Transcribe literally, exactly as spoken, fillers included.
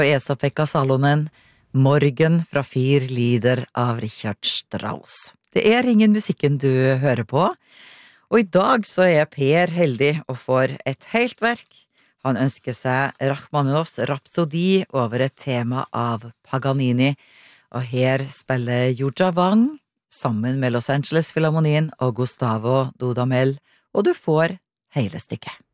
Og Esa-Pekka Salonen, Morgen fra Fir lider av Richard Strauss. Det er ingen musikken du hører på, og i dag så er Per heldig og får et helt verk. Han ønsker seg Rachmaninoffs Rhapsodi over et tema av Paganini, og her spiller Yuja Wang sammen med Los Angeles Philharmonien og Gustavo Dudamel, og du får hele stykket.